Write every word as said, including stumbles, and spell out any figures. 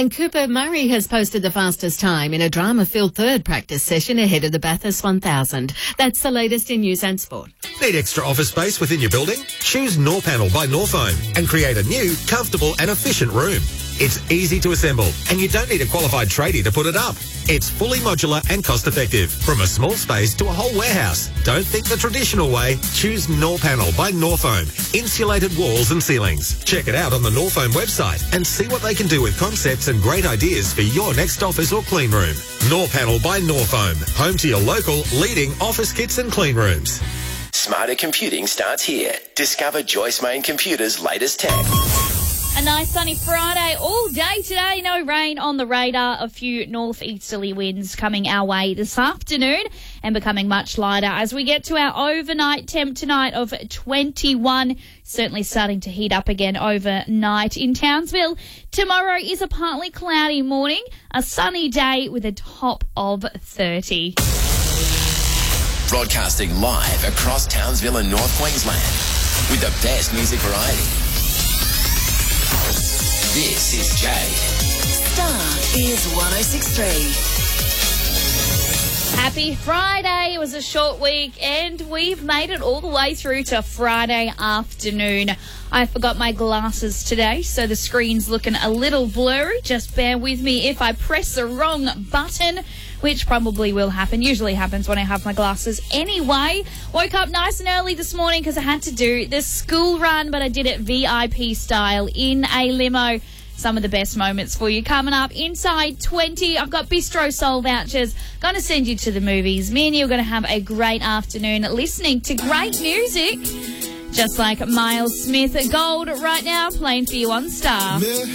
And Cooper Murray has posted the fastest time in a drama-filled third practice session ahead of the Bathurst one thousand. That's the latest in news and sport. Need extra office space within your building? Choose Norpanel by Norfoam and create a new, comfortable and efficient room. It's easy to assemble and you don't need a qualified tradie to put it up. It's fully modular and cost-effective. From a small space to a whole warehouse. Don't think the traditional way. Choose Norpanel by Norfoam. Insulated walls and ceilings. Check it out on the Norfoam website and see what they can do with concepts and great ideas for your next office or clean room. Norpanel by Norfoam. Home to your local leading office kits and clean rooms. Smarter computing starts here. Discover Joyce Main Computers' latest tech. A nice sunny Friday all day today. No rain on the radar. A few northeasterly winds coming our way this afternoon and becoming much lighter as we get to our overnight temp tonight of twenty-one. Certainly starting to heat up again overnight in Townsville. Tomorrow is a partly cloudy morning, a sunny day with a top of thirty. Broadcasting live across Townsville and North Queensland with the best music variety. This is Jade. Star is one oh six point three. Happy Friday. It was a short week and we've made it all the way through to Friday afternoon. I forgot my glasses today, so the screen's looking a little blurry. Just bear with me if I press the wrong button, which probably will happen. Usually happens when I have my glasses anyway. Woke up nice and early this morning because I had to do the school run, but I did it V I P style in a limo. Some of the best moments for you coming up inside twenty. I've got Bistro Soul vouchers. Going to send you to the movies. Me and you are going to have a great afternoon listening to great music, just like Miles Smith. Gold right now playing for you on Star.